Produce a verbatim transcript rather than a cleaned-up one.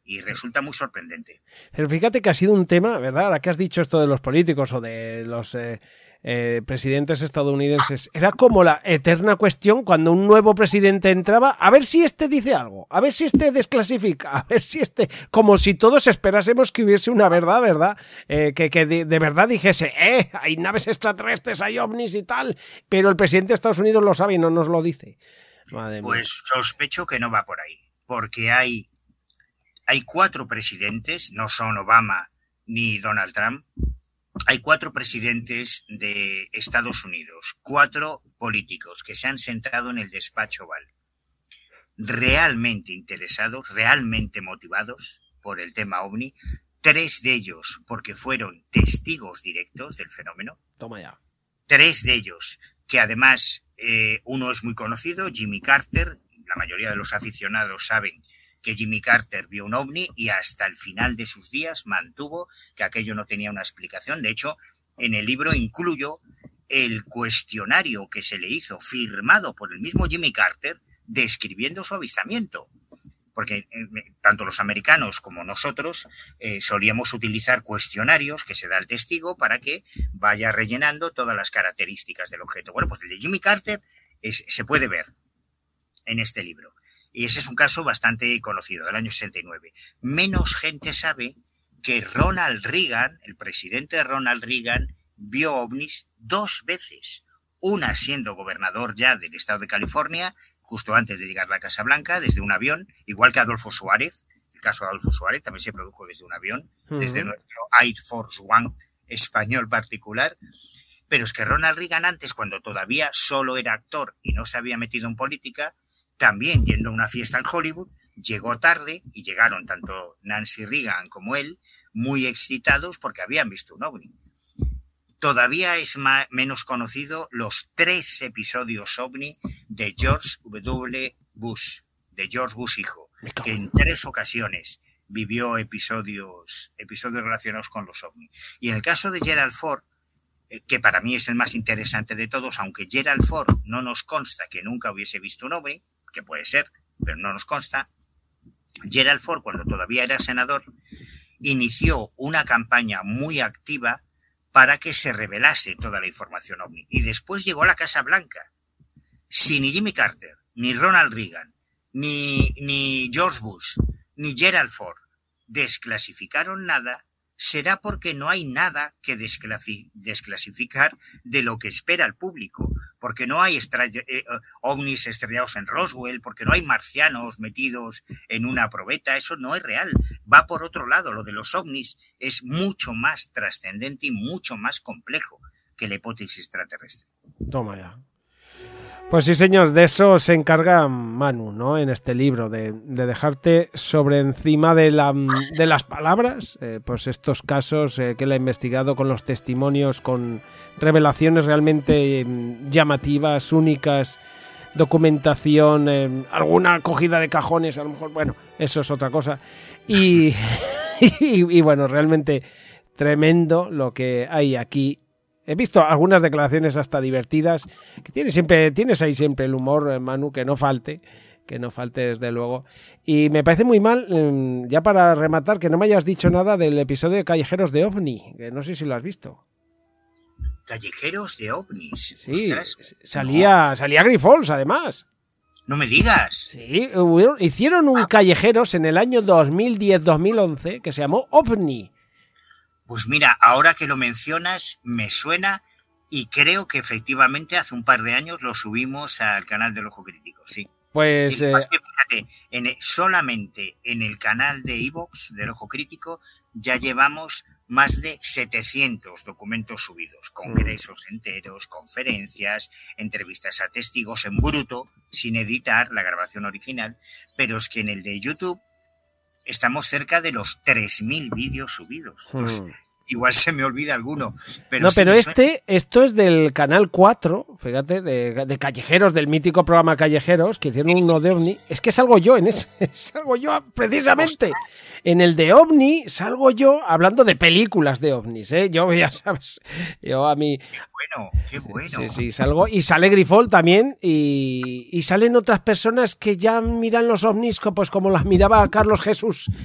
y resulta muy sorprendente. Pero fíjate que ha sido un tema, ¿verdad? Ahora que has dicho esto de los políticos o de los eh, eh, presidentes estadounidenses, era como la eterna cuestión cuando un nuevo presidente entraba, a ver si este dice algo, a ver si este desclasifica, a ver si este... Como si todos esperásemos que hubiese una verdad, ¿verdad? Eh, que que de, de verdad dijese, eh, hay naves extraterrestres, hay ovnis y tal, pero el presidente de Estados Unidos lo sabe y no nos lo dice. Madre pues mía. sospecho que no va por ahí, porque hay, hay cuatro presidentes, no son Obama ni Donald Trump, hay cuatro presidentes de Estados Unidos, cuatro políticos que se han sentado en el despacho Oval, realmente interesados, realmente motivados por el tema OVNI, tres de ellos porque fueron testigos directos del fenómeno. Toma ya. Tres de ellos que además eh, uno es muy conocido, Jimmy Carter. La mayoría de los aficionados saben que Jimmy Carter vio un ovni y hasta el final de sus días mantuvo que aquello no tenía una explicación. De hecho, en el libro incluyo el cuestionario que se le hizo, firmado por el mismo Jimmy Carter, describiendo su avistamiento. Porque eh, tanto los americanos como nosotros eh, solíamos utilizar cuestionarios que se da al testigo para que vaya rellenando todas las características del objeto. Bueno, pues el de Jimmy Carter es, se puede ver en este libro. Y ese es un caso bastante conocido, del año sesenta y nueve. Menos gente sabe que Ronald Reagan, el presidente Ronald Reagan, vio ovnis dos veces. Una siendo gobernador ya del estado de California, justo antes de llegar a la Casa Blanca, desde un avión, igual que Adolfo Suárez. El caso de Adolfo Suárez también se produjo desde un avión, uh-huh. desde nuestro Air Force One español particular. Pero es que Ronald Reagan antes, cuando todavía solo era actor y no se había metido en política, también yendo a una fiesta en Hollywood, llegó tarde y llegaron tanto Nancy Reagan como él muy excitados porque habían visto un ovni. Todavía es más, menos conocido los tres episodios ovni de George W. Bush, de George Bush hijo, que en tres ocasiones vivió episodios, episodios relacionados con los ovni. Y en el caso de Gerald Ford, que para mí es el más interesante de todos, aunque Gerald Ford no nos consta que nunca hubiese visto un ovni, que puede ser, pero no nos consta, Gerald Ford, cuando todavía era senador, inició una campaña muy activa para que se revelase toda la información ovni. Y después llegó a la Casa Blanca. Si ni Jimmy Carter, ni Ronald Reagan, ni, ni George Bush, ni Gerald Ford desclasificaron nada, será porque no hay nada que desclasificar de lo que espera el público, porque no hay estrella, eh, ovnis estrellados en Roswell, porque no hay marcianos metidos en una probeta. Eso no es real, va por otro lado. Lo de los ovnis es mucho más trascendente y mucho más complejo que la hipótesis extraterrestre. Toma ya. Pues sí, señor, de eso se encarga Manu, ¿no? En este libro, de, de dejarte sobre encima de, la, de las palabras, eh, pues estos casos eh, que él ha investigado con los testimonios, con revelaciones realmente eh, llamativas, únicas, documentación, eh, alguna acogida de cajones, a lo mejor, bueno, eso es otra cosa. Y, y, y bueno, realmente tremendo lo que hay aquí. He visto algunas declaraciones hasta divertidas, que tienes siempre, tienes ahí siempre el humor, Manu, que no falte, que no falte desde luego. Y me parece muy mal, ya para rematar, que no me hayas dicho nada del episodio de Callejeros de OVNI, que no sé si lo has visto. Callejeros de ovnis. Sí, Ostras, salía, no. salía Grifols, además. No me digas. Sí, hicieron un ah. Callejeros en el año dos mil diez dos mil once que se llamó OVNI. Pues mira, ahora que lo mencionas, me suena y creo que efectivamente hace un par de años lo subimos al canal del Ojo Crítico, sí. Pues... Eh... que, fíjate, en el, solamente en el canal de iVoox del Ojo Crítico ya llevamos más de setecientos documentos subidos, congresos enteros, conferencias, entrevistas a testigos en bruto, sin editar la grabación original, pero es que en el de YouTube estamos cerca de los tres mil vídeos subidos. Pues, hmm. Igual se me olvida alguno. Pero no, sí pero este, suena... esto es del canal cuatro, fíjate, de, de Callejeros, del mítico programa Callejeros, que hicieron uno de OVNI. Es que salgo yo en ese, salgo yo precisamente. En el de OVNI salgo yo hablando de películas de ovnis, ¿eh? Yo, ya sabes, yo a mí... Qué bueno, qué bueno. Sí, sí, salgo. Y sale Grifol también, y, y salen otras personas que ya miran los ovnis pues como las miraba Carlos Jesús